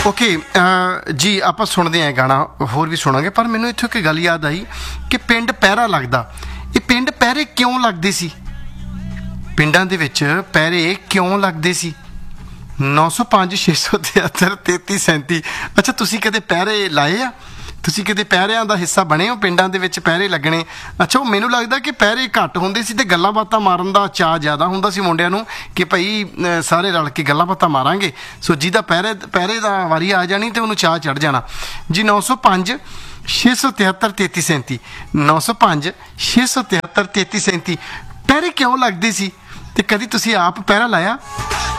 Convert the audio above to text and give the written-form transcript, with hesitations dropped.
Okay ਜੀ, ਆਪਾਂ ਸੁਣਦੇ ਹਾਂ ਗਾਣਾ, ਹੋਰ ਵੀ ਸੁਣਾਂਗੇ, ਪਰ ਮੈਨੂੰ ਇੱਥੋਂ ਇੱਕ ਗੱਲ ਯਾਦ ਆਈ ਕਿ ਪਿੰਡ ਪਹਿਰਾ ਲੱਗਦਾ। ਇਹ ਪਿੰਡ ਪਹਿਰੇ ਕਿਉਂ ਲੱਗਦੇ ਸੀ? ਪਿੰਡਾਂ ਦੇ ਵਿੱਚ ਪਹਿਰੇ ਕਿਉਂ ਲੱਗਦੇ ਸੀ? 905 673 3337। ਅੱਛਾ, ਤੁਸੀਂ ਕਦੇ ਪਹਿਰੇ ਲਾਏ ਆ? ਤੁਸੀਂ ਕਿਤੇ ਪਹਿਰਿਆਂ ਦਾ ਹਿੱਸਾ ਬਣੇ ਹੋ? ਪਿੰਡਾਂ ਦੇ ਵਿੱਚ ਪਹਿਰੇ ਲੱਗਣੇ? ਅੱਛਾ, ਉਹ ਮੈਨੂੰ ਲੱਗਦਾ ਕਿ ਪਹਿਰੇ ਘੱਟ ਹੁੰਦੇ ਸੀ ਤੇ ਗੱਲਾਂ ਬਾਤਾਂ ਮਾਰਨ ਦਾ ਚਾਅ ਜ਼ਿਆਦਾ ਹੁੰਦਾ ਸੀ ਮੁੰਡਿਆਂ ਨੂੰ ਕਿ ਭਾਈ ਸਾਰੇ ਰਲ ਕੇ ਗੱਲਾਂ ਬਾਤਾਂ ਮਾਰਾਂਗੇ। ਸੋ ਜਿਹਦਾ ਪਹਿਰੇ ਦਾ ਵਾਰੀ ਆ ਜਾਣੀ ਤੇ ਉਹਨੂੰ ਚਾਅ ਚੜ੍ਹ ਜਾਣਾ ਜੀ। 905 673 3337 905 673 3337। ਪਹਿਰੇ ਕਿਉਂ ਲੱਗਦੇ ਸੀ ਤੇ ਕਦੀ ਤੁਸੀਂ ਆਪ ਪਹਿਰਾ ਲਾਇਆ?